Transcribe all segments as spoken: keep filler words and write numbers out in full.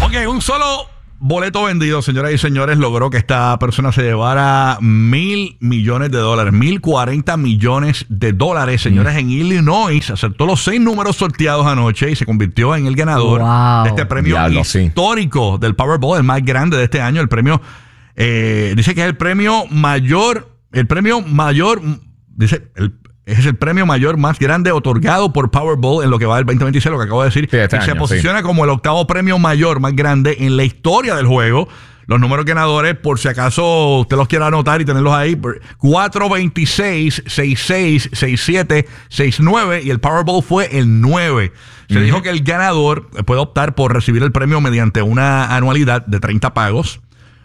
Ok, un solo boleto vendido, señoras y señores, logró que esta persona se llevara mil millones de dólares, mil cuarenta millones de dólares, señores, mm. en Illinois. Acertó los seis números sorteados anoche y se convirtió en el ganador wow. de este premio Diablo, histórico sí. del Powerball, el más grande de este año. El premio, eh, dice que es el premio mayor, el premio mayor, dice, el es el premio mayor más grande otorgado por Powerball en lo que va del veinte veintiséis, lo que acabo de decir. Sí, este año, se posiciona sí. como el octavo premio mayor más grande en la historia del juego. Los números ganadores, por si acaso usted los quiera anotar y tenerlos ahí: cuatro, veintiséis, sesenta y seis, sesenta y siete, sesenta y nueve, y el Powerball fue el nueve. Se uh-huh. dijo que el ganador puede optar por recibir el premio mediante una anualidad de treinta pagos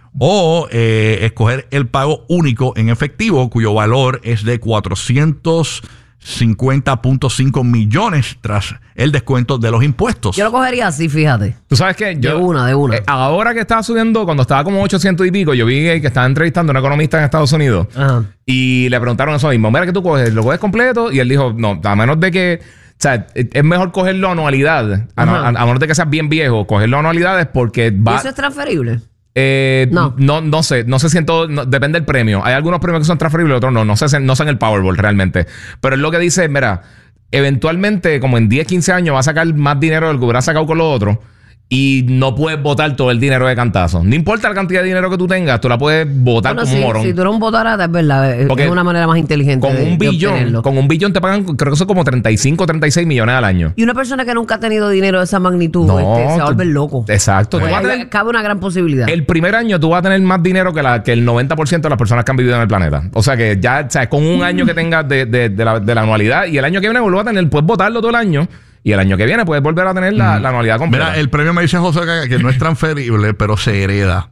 o eh, escoger el pago único en efectivo, cuyo valor es de cuatrocientos cincuenta punto cinco millones tras el descuento de los impuestos. Yo lo cogería así, fíjate. Tú sabes que yo, de una, de una. Eh, ahora que estaba subiendo, cuando estaba como ochocientos y pico, yo vi que estaba entrevistando a un economista en Estados Unidos. Ajá. Y le preguntaron eso mismo: mira, que tú coges, ¿lo coges completo? Y él dijo, no, a menos de que, o sea, es mejor cogerlo anualidad. A, a, a menos de que seas bien viejo, cogerlo anualidades porque va... ¿Y eso es transferible? Eh, no. no, no sé, no sé si en todo, no, depende del premio. Hay algunos premios que son transferibles, otros no, no sé, no sé en el Powerball realmente. Pero es lo que dice, mira, eventualmente, como en diez, quince años, va a sacar más dinero del que hubiera sacado con lo otro. Y no puedes botar todo el dinero de cantazo. No importa la cantidad de dinero que tú tengas, tú la puedes botar bueno, como sí, un morón. Si tú eres un botarata, es verdad. Porque es una manera más inteligente. Con de, un billón, de con un billón te pagan, creo que son como treinta y cinco, treinta y seis millones al año. Y una persona que nunca ha tenido dinero de esa magnitud, no, este, se va a volver loco. Exacto. Pues tener, cabe una gran posibilidad. El primer año tú vas a tener más dinero que, la, que el noventa por ciento de las personas que han vivido en el planeta. O sea que ya, o sea, con un año que tengas de, de, de, la, de la anualidad, y el año que viene vuelvo a tener, puedes botarlo todo el año. Y el año que viene puedes volver a tener la, mm. la anualidad completa. Mira, el premio me dice José que, que no es transferible, pero se hereda.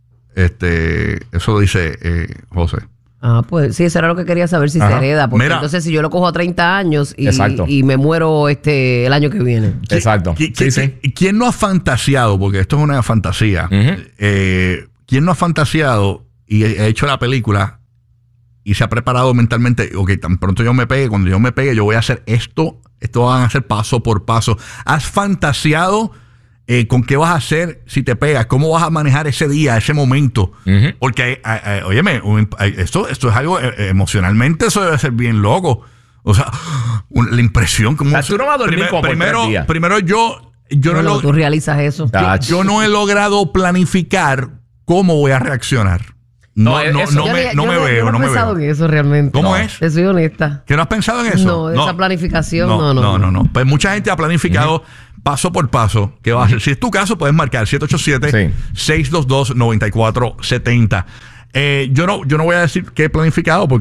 Este, eso lo dice eh, José. Ah, pues sí, eso era lo que quería saber, si Ajá. se hereda. Porque Mira, entonces si yo lo cojo a treinta años y, y me muero este el año que viene. Exacto. ¿Qui, qui, sí, qui, sí. ¿Quién no ha fantaseado? Porque esto es una fantasía. Uh-huh. eh, ¿Quién no ha fantaseado y ha hecho la película y se ha preparado mentalmente? Ok, tan pronto yo me pegue, cuando yo me pegue, yo voy a hacer esto. Esto van a hacer paso por paso. ¿Has fantaseado eh, con qué vas a hacer si te pegas? ¿Cómo vas a manejar ese día, ese momento? Uh-huh. Porque, eh, eh, óyeme, un, eh, esto, esto es algo, eh, emocionalmente eso debe ser bien loco. O sea, un, la impresión como... O sea, tú no vas a dormir primer, como primero, por días. Primero yo... yo no, no, no lo, tú realizas eso. Yo, yo no he logrado planificar cómo voy a reaccionar. No, no, no, no, me, no yo me no, veo, yo no, no he me pensado veo. en eso realmente. ¿Cómo no, es? Te soy honesta. ¿Que no has pensado en eso? No, de no. esa planificación, no, no. No, no, no. no. Pues mucha gente ha planificado uh-huh. paso por paso qué va a hacer. Si es tu caso, puedes marcar siete ocho siete, seis dos dos, nueve cuatro siete cero. Eh, yo, no, yo no voy a decir qué he planificado porque